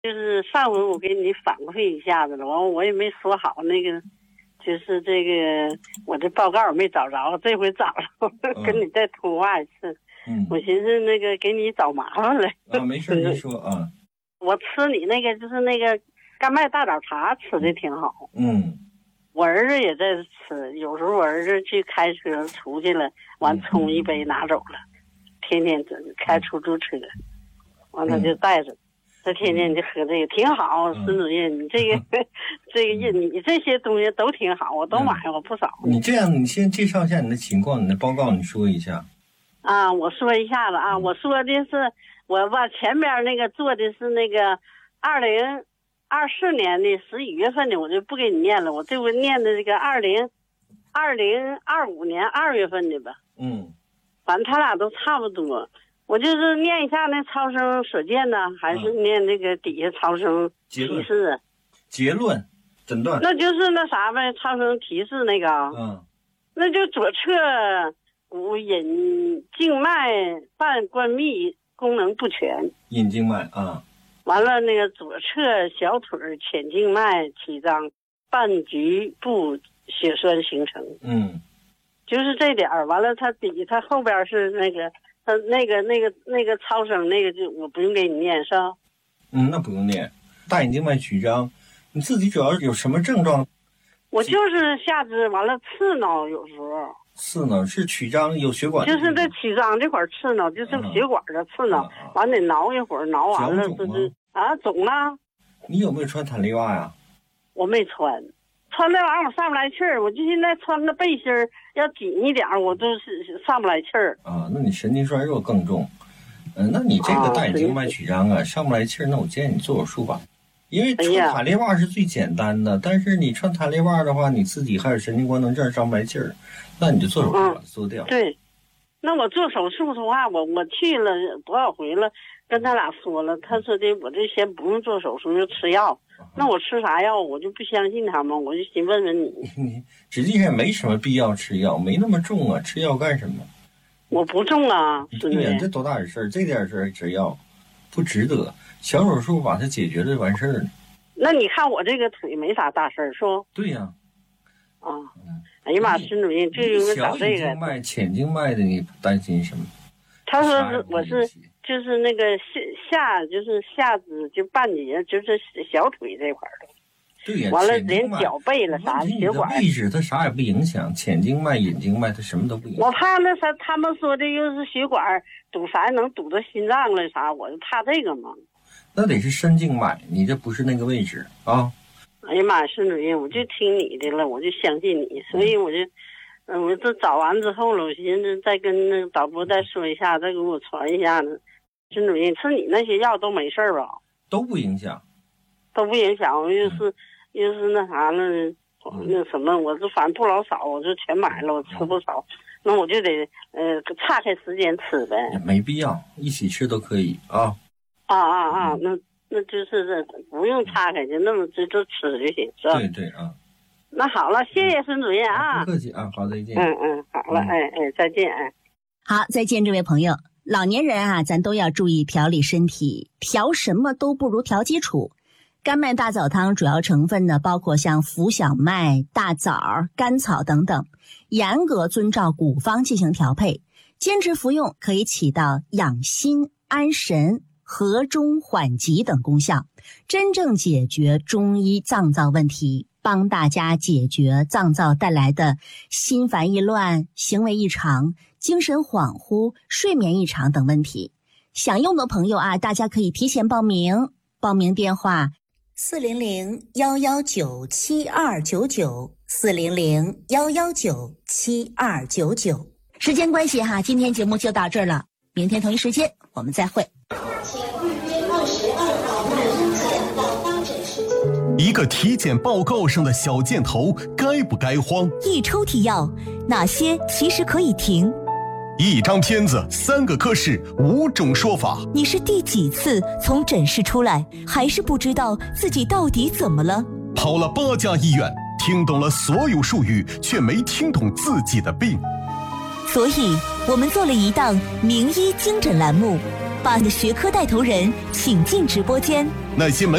就是上回我给你反馈一下子了，完我也没说好那个，就是这个我这报告没找着，这回找了，跟你再通话一次。我寻思那个给你找麻烦了。 没事，你说啊。 我吃你那个就是那个甘麦大枣茶吃的挺好。我儿子也在吃，有时候我儿子去开车出去了，完冲一杯拿走了，天天开出租车，完了就带着。他天天就喝这个，挺好。孙主任，你这个你这些东西都挺好，我都买过不少。 你这样，你先介绍一下你的情况，你的报告你说一下。 我说一下子啊，我说的是我把前边那个做的是那个2024年的11月份的，我就不给你念了，我这回念的这个2025年2月份的吧。反正他俩都差不多。我就是念一下那超声所见呢，还是念那个底下超声提示？ 结论诊断。 那就是那啥呗，超声提示那个。那就左侧骨隐静脉瓣关闭功能不全。 隐静脉啊。 完了那个左侧小腿浅静脉起张，半局部血栓形成。就是这点儿。完了它后边是那个。他那个超声那个就我不用给你念是吧？ 那不用念。大隐静脉曲张，你自己主要有什么症状？ 我就是下肢完了刺挠，有时候刺挠是曲张有血管， 就是这曲张这块刺挠，就是血管的刺挠，完得挠一会儿，挠完了就是肿了。 你有没有穿弹力袜呀？ 我没穿那玩意儿我上不来气儿，我就现在穿个背心儿要紧一点，我都是上不来气儿那你神经衰弱更重。那你这个大隐静脉曲张上不来气儿，那我建议你做手术吧。因为穿弹力袜是最简单的，但是你穿弹力袜的话，你自己还有神经官能症上不来气儿，那你就做手术把它做掉。 对，那我做手术的话，我去了多少回了，跟他俩说了，他说的我这先不用做手术，就吃药。那我吃啥药？我就不相信他们，我就寻问问你。 实际上没什么必要吃药，没那么重啊，吃药干什么？ 我不重啊， 对呀，这多大点事儿，这点事儿吃药，不值得。小手术把它解决了完事儿了。 那你看我这个腿没啥大事儿，是不？ 对呀。 哎呀妈，孙主任就应该找这个。 小隐静脉、浅静脉的，你担心什么？ 他说我是就是那个就是下肢就半截就是小腿这块的。 对呀。 完了连脚背了啥血管位置它啥也不影响，浅静脉、隐静脉它什么都不影响。 我怕那啥他们说的又是血管堵塞能堵到心脏了啥，我就怕这个嘛。 那得是深静脉，你这不是那个位置啊。 哎呀妈，孙主任，我就听你的了，我就相信你，所以我就我这找完之后了，我寻思再跟那个导播再说一下，再给我传一下子。孙主任，吃你那些药都没事吧？ 都不影响， 都不影响。又是那啥了，那什么，我这反正不老少，我就全买了，我吃不少，那我就得岔开时间吃呗。 没必要，一起吃都可以啊。 那就是这不用岔开，就那么就吃就行，是吧？ 对啊。 那好了，谢谢孙主任啊。 不客气啊，好，再见。 好了，再见。 好，再见，这位朋友。老年人啊，咱都要注意调理身体，调什么都不如调基础。甘麦大枣汤主要成分呢，包括像浮小麦、大枣、甘草等等，严格遵照古方进行调配，坚持服用可以起到养心、安神、和中缓急等功效，真正解决中医脏燥问题，帮大家解决脏燥带来的心烦意乱、行为异常、精神恍惚、睡眠异常等问题。想用的朋友啊，大家可以提前报名，报名电话400-119-7299 400-119-7299。时间关系哈，今天节目就到这儿了，明天同一时间我们再会。 请预约22号门诊到当诊时间。 一个体检报告上的小箭头该不该慌？ 一抽屉药，哪些其实可以停？ 一张片子，3个科室，5种说法。 你是第几次从诊室出来，还是不知道自己到底怎么了？ 跑了8家医院，听懂了所有术语，却没听懂自己的病。 所以我们做了一档名医精诊栏目， 把学科带头人请进直播间。 那些门